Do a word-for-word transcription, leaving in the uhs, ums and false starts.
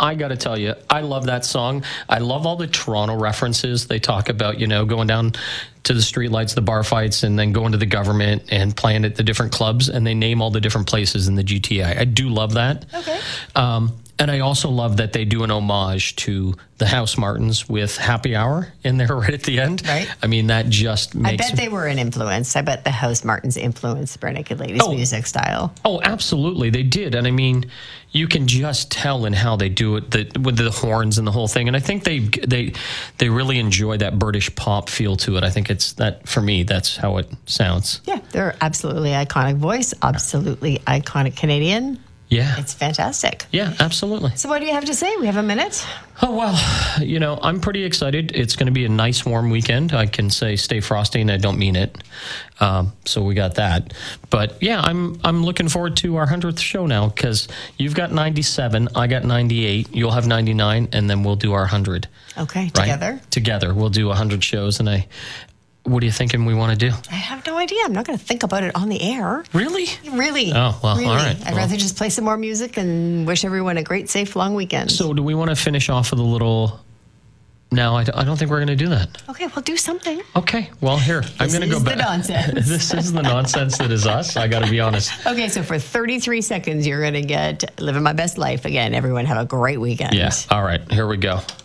I got to tell you, I love that song. I love all the Toronto references. They talk about, you know, going down to the streetlights, the bar fights, and then going to the government and playing at the different clubs, and they name all the different places in the G T A. I do love that. Okay. Um, and I also love that they do an homage to the Housemartins with Happy Hour in there right at the end. Right. I mean, that just I makes... bet they were an influence. I bet the Housemartins influenced Bare Naked Ladies Oh. music style. Oh, absolutely. They did. And I mean, you can just tell in how they do it the, with the horns and the whole thing. And I think they they they really enjoy that British pop feel to it. I think it's that, for me, that's how it sounds. Yeah, they're absolutely iconic voice, absolutely iconic Canadian. Yeah. It's fantastic. Yeah, absolutely. So what do you have to say? We have a minute. Oh, well, you know, I'm pretty excited. It's going to be a nice, warm weekend. I can say stay frosty, and I don't mean it. Um, so we got that. But, yeah, I'm I'm looking forward to our hundredth show now, because you've got ninety-seven, I got ninety-eight, you'll have ninety-nine, and then we'll do our one hundred. Okay, right? together? Together. We'll do one hundred shows, and I... What are you thinking we want to do? I have no idea. I'm not going to think about it on the air. Really? Really? Oh, well, really. all right. I'd Well. rather just play some more music and wish everyone a great, safe, long weekend. So do we want to finish off with a little... No, I, d- I don't think we're going to do that. Okay, we'll do something. Okay, well, here. I'm This going to go is back. the nonsense. This is the nonsense that is us. I got to be honest. Okay, so for thirty-three seconds, you're going to get Living My Best Life again. Everyone have a great weekend. Yeah. All right, here we go.